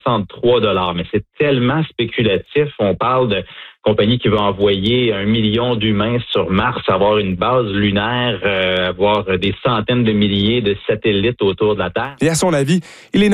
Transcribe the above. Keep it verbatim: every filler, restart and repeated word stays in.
soixante-trois dollars. Mais c'est tellement spéculatif. On parle de compagnie qui va envoyer un million d'humains sur Mars, avoir une base lunaire, euh, avoir des centaines de milliers de satellites autour de la Terre. Et à son avis, il est